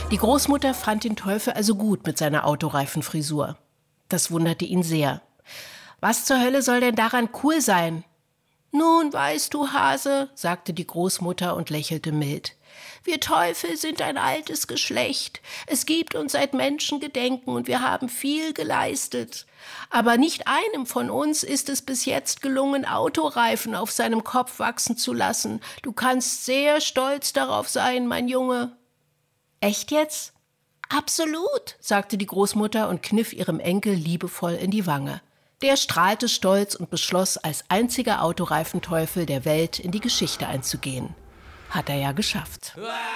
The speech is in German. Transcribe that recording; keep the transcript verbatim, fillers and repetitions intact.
Die Großmutter fand den Teufel also gut mit seiner Autoreifenfrisur. Das wunderte ihn sehr. Was zur Hölle soll denn daran cool sein? Nun, weißt du, Hase, sagte die Großmutter und lächelte mild. Wir Teufel sind ein altes Geschlecht. Es gibt uns seit Menschengedenken und wir haben viel geleistet. Aber nicht einem von uns ist es bis jetzt gelungen, Autoreifen auf seinem Kopf wachsen zu lassen. Du kannst sehr stolz darauf sein, mein Junge. Echt jetzt? Absolut, sagte die Großmutter und kniff ihrem Enkel liebevoll in die Wange. Der strahlte stolz und beschloss, als einziger Autoreifenteufel der Welt in die Geschichte einzugehen. Hat er ja geschafft.